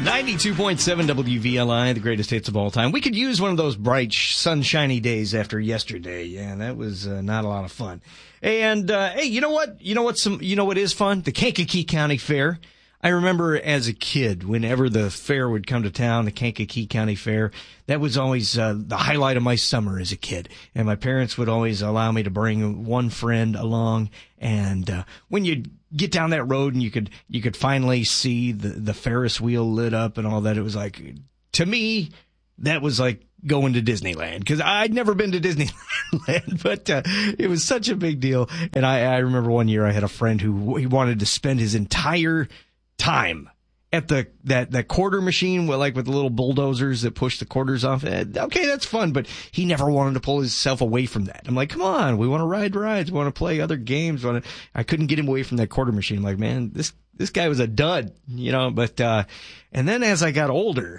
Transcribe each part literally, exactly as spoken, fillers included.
ninety-two point seven W V L I, the greatest hits of all time. We could use one of those bright, sunshiny days after yesterday. Yeah, that was uh, not a lot of fun. And, uh, hey, you know what? You know what some, you know what is fun? The Kankakee County Fair. I remember as a kid, whenever the fair would come to town, the Kankakee County Fair, that was always uh, the highlight of my summer as a kid. And my parents would always allow me to bring one friend along. And uh, when you'd get down that road and you could you could finally see the, the Ferris wheel lit up and all that, it was like, to me, that was like going to Disneyland, because I'd never been to Disneyland, but uh, it was such a big deal. And I, I remember one year I had a friend who he wanted to spend his entire time at the that that quarter machine with like with the little bulldozers that push the quarters off. Okay, that's fun, but he never wanted to pull himself away from that. I'm like, come on, we want to ride rides, we want to play other games. Want to, I couldn't get him away from that quarter machine. I'm like, man, this this guy was a dud, you know. But uh, and then as I got older,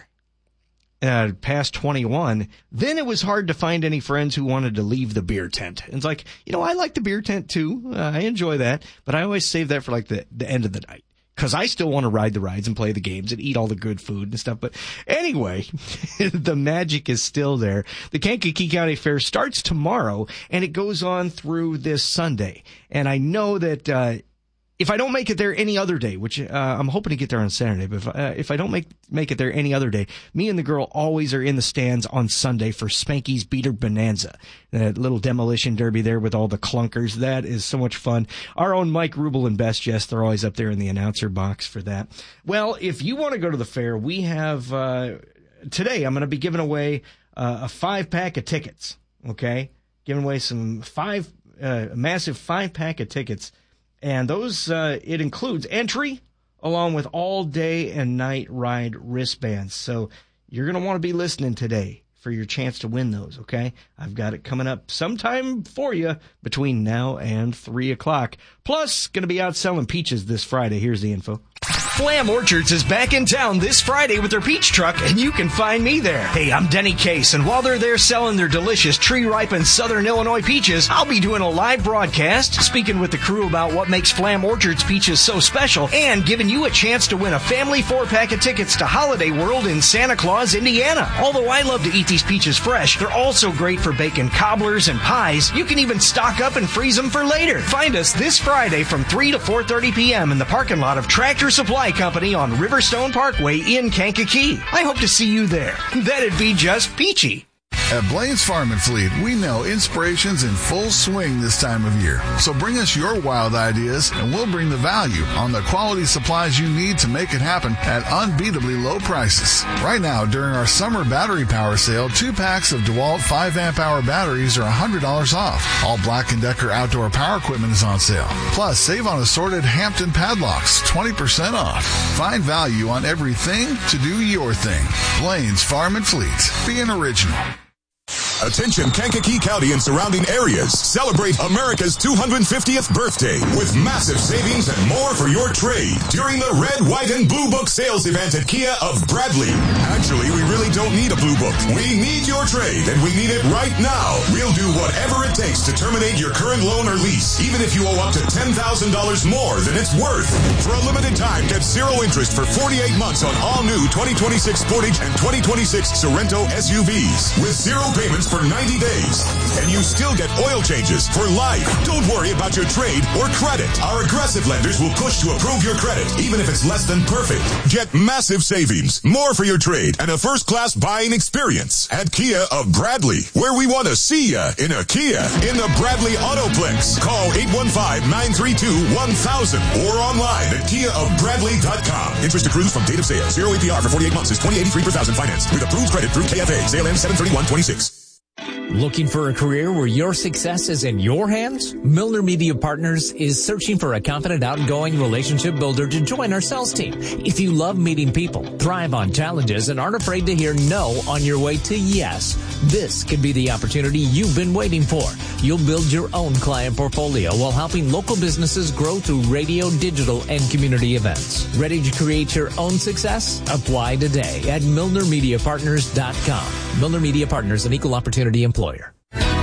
uh, past twenty-one, then it was hard to find any friends who wanted to leave the beer tent. And it's like, you know, I like the beer tent too. Uh, I enjoy that, but I always save that for like the the end of the night, because I still want to ride the rides and play the games and eat all the good food and stuff. But anyway, the magic is still there. The Kankakee County Fair starts tomorrow, and it goes on through this Sunday. And I know that uh if I don't make it there any other day, which uh, I'm hoping to get there on Saturday, but if, uh, if I don't make make it there any other day, me and the girl always are in the stands on Sunday for Spanky's Beater Bonanza, that little demolition derby there with all the clunkers. That is so much fun. Our own Mike Rubel and Best Jess, they're always up there in the announcer box for that. Well, if you want to go to the fair, we have uh, today. I'm going to be giving away uh, a five pack of tickets. Okay, giving away some five uh, massive five pack of tickets. And those, uh, it includes entry along with all day and night ride wristbands. So you're going to want to be listening today for your chance to win those, okay? I've got it coming up sometime for you between now and three o'clock. Plus, going to be out selling peaches this Friday. Here's the info. Flam Orchards is back in town this Friday with their peach truck, and you can find me there. Hey, I'm Denny Case, and while they're there selling their delicious tree-ripened Southern Illinois peaches, I'll be doing a live broadcast, speaking with the crew about what makes Flam Orchards peaches so special, and giving you a chance to win a family four-pack of tickets to Holiday World in Santa Claus, Indiana. Although I love to eat these peaches fresh, they're also great for baking cobblers and pies. You can even stock up and freeze them for later. Find us this Friday from three to four thirty p.m. in the parking lot of Tractor Supply Company on Riverstone Parkway in Kankakee. I hope to see you there. That'd be just peachy. At Blaine's Farm and Fleet, we know inspiration's in full swing this time of year. So bring us your wild ideas, and we'll bring the value on the quality supplies you need to make it happen at unbeatably low prices. Right now, during our summer battery power sale, two packs of DeWalt five amp hour batteries are one hundred dollars off. All Black and Decker outdoor power equipment is on sale. Plus, save on assorted Hampton padlocks, twenty percent off. Find value on everything to do your thing. Blaine's Farm and Fleet. Be an original. Attention Kankakee County and surrounding areas. Celebrate America's two hundred fiftieth birthday with massive savings and more for your trade during the Red, White, and Blue Book sales event at Kia of Bradley. Actually, we really don't need a Blue Book. We need your trade, and we need it right now. We'll do whatever it takes to terminate your current loan or lease, even if you owe up to ten thousand dollars more than it's worth. For a limited time, get zero interest for forty-eight months on all new twenty twenty-six Sportage and twenty twenty-six Sorento S U Vs with zero payments for ninety days. And you still get oil changes for life. Don't worry about your trade or credit. Our aggressive lenders will push to approve your credit, even if it's less than perfect. Get massive savings, more for your trade, and a first-class buying experience at Kia of Bradley, where we want to see ya in a Kia in the Bradley Autoplex. Call eight one five, nine three two, one thousand or online at kia of bradley dot com. Interest accrues from date of sale. Zero A P R for forty-eight months is twenty eighty-three per thousand finance with approved credit through K F A. Sale ends seven thirty-one twenty-six. Looking for a career where your success is in your hands? Milner Media Partners is searching for a confident, outgoing relationship builder to join our sales team. If you love meeting people, thrive on challenges, and aren't afraid to hear no on your way to yes, this could be the opportunity you've been waiting for. You'll build your own client portfolio while helping local businesses grow through radio, digital, and community events. Ready to create your own success? Apply today at milner media partners dot com. Milner Media Partners, an equal opportunity employer.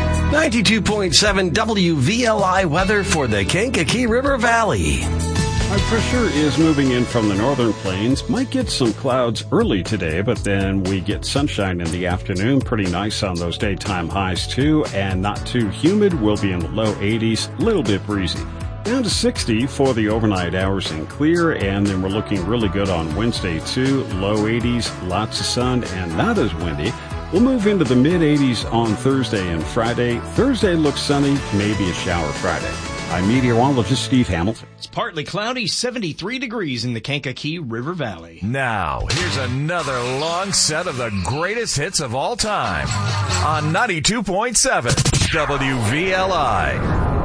ninety-two point seven W V L I weather for the Kankakee River Valley. High pressure is moving in from the northern plains. Might get some clouds early today, but then we get sunshine in the afternoon. Pretty nice on those daytime highs too, and not too humid. We'll be in the low eighties, a little bit breezy. Down to sixty for the overnight hours and clear, and then we're looking really good on Wednesday too. Low eighties, lots of sun, and not as windy. We'll move into the mid-eighties on Thursday and Friday. Thursday looks sunny, maybe a shower Friday. I'm meteorologist Steve Hamilton. It's partly cloudy, seventy-three degrees in the Kankakee River Valley. Now, here's another long set of the greatest hits of all time on ninety-two point seven W V L I.